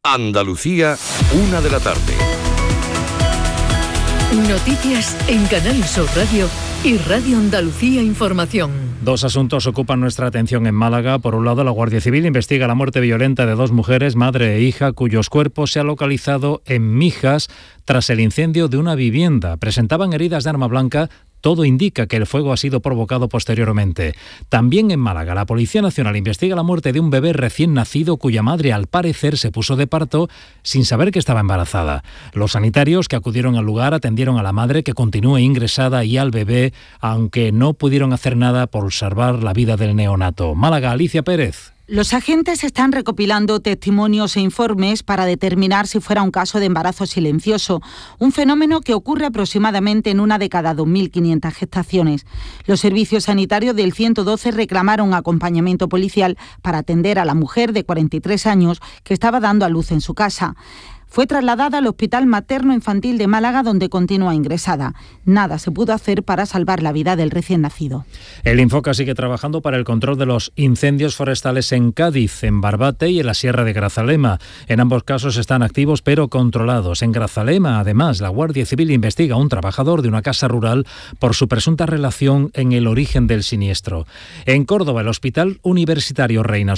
Andalucía, 1 de la tarde. Noticias en Canal Sur Radio y Radio Andalucía Información. Dos asuntos ocupan nuestra atención en Málaga. Por un lado, la Guardia Civil investiga la muerte violenta de dos mujeres, madre e hija, cuyos cuerpos se han localizado en Mijas tras el incendio de una vivienda. Presentaban heridas de arma blanca. Todo indica que el fuego ha sido provocado posteriormente. También en Málaga, la Policía Nacional investiga la muerte de un bebé recién nacido cuya madre, al parecer, se puso de parto sin saber que estaba embarazada. Los sanitarios que acudieron al lugar atendieron a la madre, que continúa ingresada, y al bebé, aunque no pudieron hacer nada por salvar la vida del neonato. Málaga, Alicia Pérez. Los agentes están recopilando testimonios e informes para determinar si fuera un caso de embarazo silencioso, un fenómeno que ocurre aproximadamente en una de cada 2.500 gestaciones. Los servicios sanitarios del 112 reclamaron acompañamiento policial para atender a la mujer de 43 años que estaba dando a luz en su casa. Fue trasladada al Hospital Materno Infantil de Málaga, donde continúa ingresada. Nada se pudo hacer para salvar la vida del recién nacido. El Infoca sigue trabajando para el control de los incendios forestales en Cádiz, en Barbate y en la Sierra de Grazalema. En ambos casos están activos pero controlados. En Grazalema, además, la Guardia Civil investiga a un trabajador de una casa rural por su presunta relación en el origen del siniestro. En Córdoba, el Hospital Universitario Reina